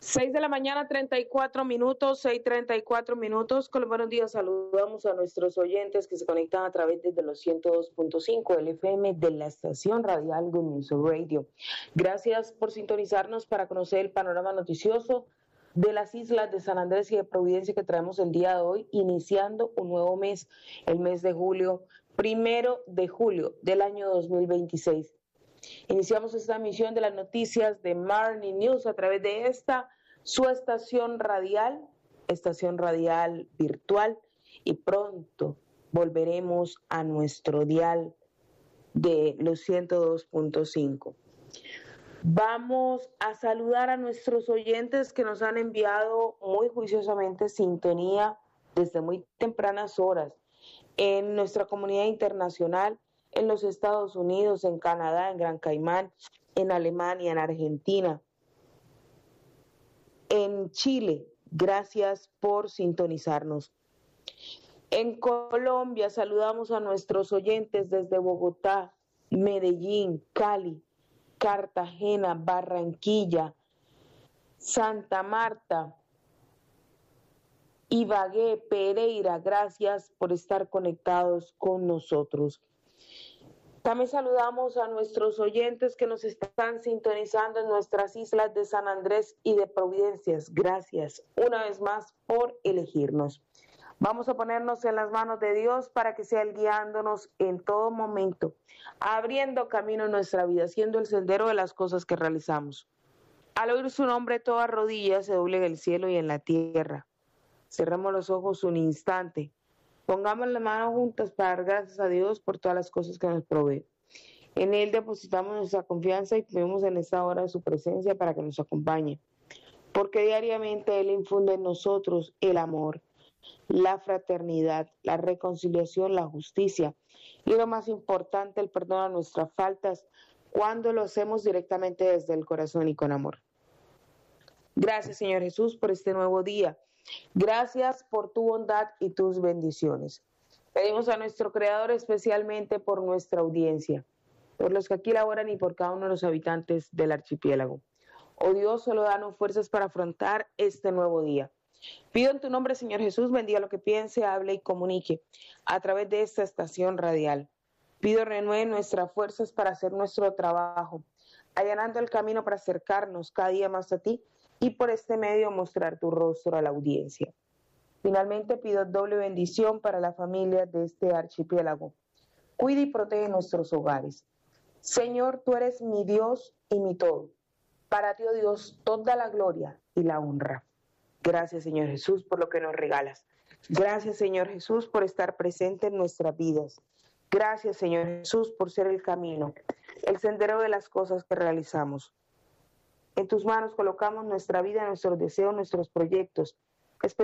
6 de la mañana, 34 minutos, 6:34 minutos. Con los buenos días saludamos a nuestros oyentes que se conectan a través de los 102.5 del FM de la estación radial Good News Radio. Gracias por sintonizarnos para conocer el panorama noticioso de las islas de San Andrés y de Providencia que traemos el día de hoy, iniciando un nuevo mes, el mes de julio, 1 de julio del año 2026. Iniciamos esta emisión de las noticias de Marni News a través de esta, su estación radial virtual, y pronto volveremos a nuestro dial de los 102.5. Vamos a saludar a nuestros oyentes que nos han enviado muy juiciosamente sintonía desde muy tempranas horas en nuestra comunidad internacional, en los Estados Unidos, en Canadá, en Gran Caimán, en Alemania, en Argentina, en Chile. Gracias por sintonizarnos. En Colombia saludamos a nuestros oyentes desde Bogotá, Medellín, Cali, Cartagena, Barranquilla, Santa Marta, Ibagué, Pereira. Gracias por estar conectados con nosotros. También saludamos a nuestros oyentes que nos están sintonizando en nuestras islas de San Andrés y de Providencias. Gracias una vez más por elegirnos. Vamos a ponernos en las manos de Dios para que sea Él guiándonos en todo momento, abriendo camino en nuestra vida, siendo el sendero de las cosas que realizamos. Al oír su nombre, toda rodilla se doble en el cielo y en la tierra. Cerremos los ojos un instante. Pongamos las manos juntas para dar gracias a Dios por todas las cosas que nos provee. En Él depositamos nuestra confianza y pedimos en esta hora su presencia para que nos acompañe. Porque diariamente Él infunde en nosotros el amor, la fraternidad, la reconciliación, la justicia y lo más importante, el perdón a nuestras faltas cuando lo hacemos directamente desde el corazón y con amor. Gracias, Señor Jesús, por este nuevo día. Gracias por tu bondad y tus bendiciones. Pedimos a nuestro Creador especialmente por nuestra audiencia, por los que aquí laboran y por cada uno de los habitantes del archipiélago. Oh Dios, solo danos fuerzas para afrontar este nuevo día. Pido en tu nombre, Señor Jesús, bendiga lo que piense, hable y comunique a través de esta estación radial. Pido renueve nuestras fuerzas para hacer nuestro trabajo, allanando el camino para acercarnos cada día más a ti y por este medio mostrar tu rostro a la audiencia. Finalmente pido doble bendición para la familia de este archipiélago. Cuida y protege nuestros hogares. Señor, tú eres mi Dios y mi todo. Para ti, oh Dios, toda la gloria y la honra. Gracias, Señor Jesús, por lo que nos regalas. Gracias, Señor Jesús, por estar presente en nuestras vidas. Gracias, Señor Jesús, por ser el camino, el sendero de las cosas que realizamos. En tus manos colocamos nuestra vida, nuestros deseos, nuestros proyectos